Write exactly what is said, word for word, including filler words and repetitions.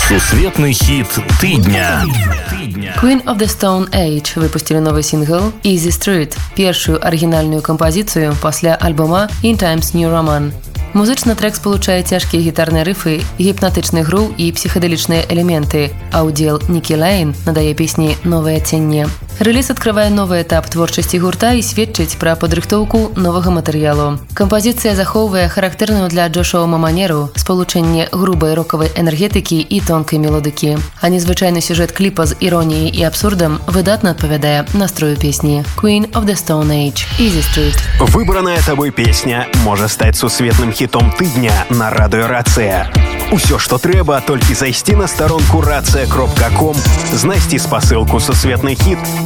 Сусветный хит тыдня. Queen of the Stone Age выпустили новый сингл Easy Street, першую арыгінальную кампазіцыю пасля альбома In Times New Roman. Музычны трэк спалучае цяжкія гітарныя рыфы, гіпнатычны грув і псіхадэлічныя элементы, а ўдзел Нікі Лейн надае песні новае адценне. Рэліз адкрывае новы этап творчасці гурта і сведчыць пра падрыхтоўку новага матэрыялу. Кампазіцыя захоўвае характэрную для джошуама манеру, спалучэнне грубай рокавай энергетыкі і тонкай мелодыкі. А незвычайны сюжэт кліпа з іроніяй і абсурдам выдатна адпавядае настрою песні. Queen of the Stone Age, Easy Street. Выбраная тобой песня можа стаць сусветным хітом тыдня на радыё Рацыя. Усё, што трэба, толькі зайсці на старонку рацыя кропка ком, знайсці спасылку «Сусветны хіт»